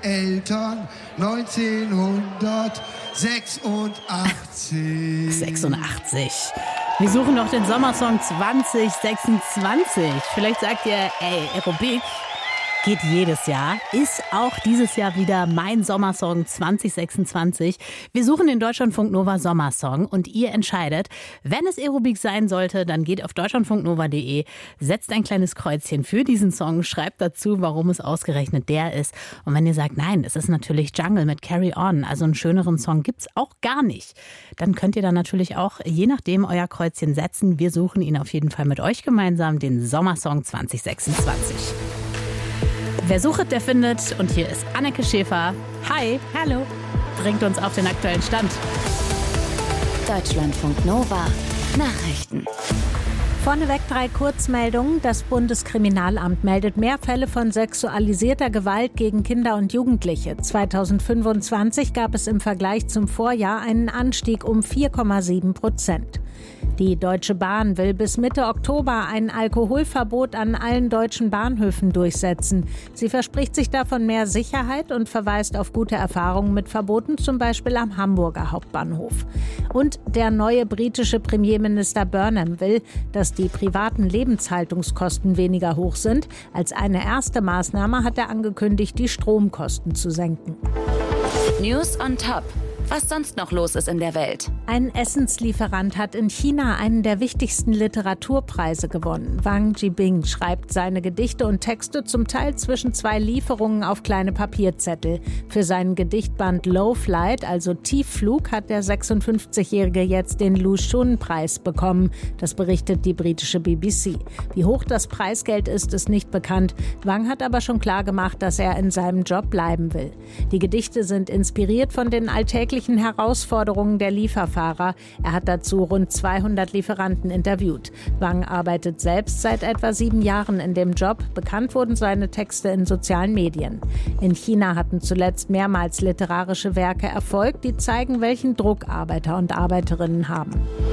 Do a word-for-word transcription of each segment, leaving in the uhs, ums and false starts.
Eltern neunzehnhundertsechsundachtzig. sechsundachtzig. Wir suchen noch den Sommersong zwanzig sechsundzwanzig. Vielleicht sagt ihr, ey, Aerobic geht jedes Jahr, ist auch dieses Jahr wieder mein Sommersong zwanzig sechsundzwanzig. Wir suchen den Deutschlandfunk Nova Sommersong und ihr entscheidet. Wenn es Aerobic sein sollte, dann geht auf deutschlandfunknova punkt de, setzt ein kleines Kreuzchen für diesen Song, schreibt dazu, warum es ausgerechnet der ist. Und wenn ihr sagt, nein, es ist natürlich Jungle mit Carry On, also einen schöneren Song gibt's auch gar nicht, dann könnt ihr dann natürlich auch, je nachdem, euer Kreuzchen setzen. Wir suchen ihn auf jeden Fall mit euch gemeinsam, den Sommersong zwanzig sechsundzwanzig. Wer sucht, der findet. Und hier ist Anneke Schäfer. Hi. Hallo. Bringt uns auf den aktuellen Stand. Deutschlandfunk Nova. Nachrichten. Vorneweg drei Kurzmeldungen. Das Bundeskriminalamt meldet mehr Fälle von sexualisierter Gewalt gegen Kinder und Jugendliche. zweitausendfünfundzwanzig gab es im Vergleich zum Vorjahr einen Anstieg um vier Komma sieben Prozent. Die Deutsche Bahn will bis Mitte Oktober ein Alkoholverbot an allen deutschen Bahnhöfen durchsetzen. Sie verspricht sich davon mehr Sicherheit und verweist auf gute Erfahrungen mit Verboten, zum Beispiel am Hamburger Hauptbahnhof. Und der neue britische Premierminister Burnham will, dass die privaten Lebenshaltungskosten weniger hoch sind. Als eine erste Maßnahme hat er angekündigt, die Stromkosten zu senken. News on Top. Was sonst noch los ist in der Welt. Ein Essenslieferant hat in China einen der wichtigsten Literaturpreise gewonnen. Wang Jibing schreibt seine Gedichte und Texte zum Teil zwischen zwei Lieferungen auf kleine Papierzettel. Für seinen Gedichtband Low Flight, also Tiefflug, hat der sechsundfünfzigjährige jetzt den Lu Xun-Preis bekommen. Das berichtet die britische B B C. Wie hoch das Preisgeld ist, ist nicht bekannt. Wang hat aber schon klar gemacht, dass er in seinem Job bleiben will. Die Gedichte sind inspiriert von den alltäglichen Herausforderungen der Lieferfahrer. Er hat dazu rund zweihundert Lieferanten interviewt. Wang arbeitet selbst seit etwa sieben Jahren in dem Job. Bekannt wurden seine Texte in sozialen Medien. In China hatten zuletzt mehrmals literarische Werke Erfolg, die zeigen, welchen Druck Arbeiter und Arbeiterinnen haben.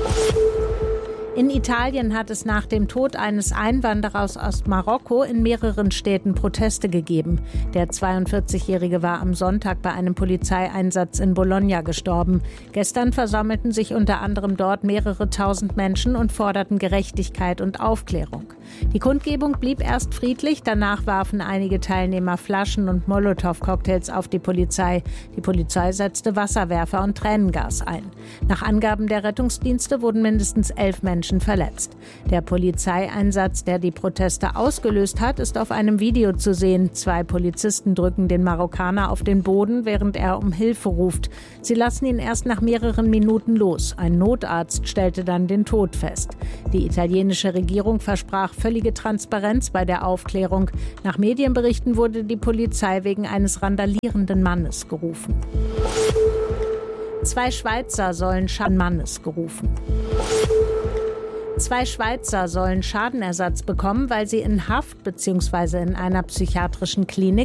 In Italien hat es nach dem Tod eines Einwanderers aus Marokko in mehreren Städten Proteste gegeben. Der zweiundvierzigjährige war am Sonntag bei einem Polizeieinsatz in Bologna gestorben. Gestern versammelten sich unter anderem dort mehrere tausend Menschen und forderten Gerechtigkeit und Aufklärung. Die Kundgebung blieb erst friedlich, danach warfen einige Teilnehmer Flaschen und Molotow-Cocktails auf die Polizei. Die Polizei setzte Wasserwerfer und Tränengas ein. Nach Angaben der Rettungsdienste wurden mindestens elf Menschen verletzt. Der Polizeieinsatz, der die Proteste ausgelöst hat, ist auf einem Video zu sehen. Zwei Polizisten drücken den Marokkaner auf den Boden, während er um Hilfe ruft. Sie lassen ihn erst nach mehreren Minuten los. Ein Notarzt stellte dann den Tod fest. Die italienische Regierung versprach völlige Transparenz bei der Aufklärung. Nach Medienberichten wurde die Polizei wegen eines randalierenden Mannes gerufen. Zwei Schweizer sollen Schaden Mannes gerufen. Zwei Schweizer sollen Schadenersatz bekommen, weil sie in Haft bzw. in einer psychiatrischen Klinik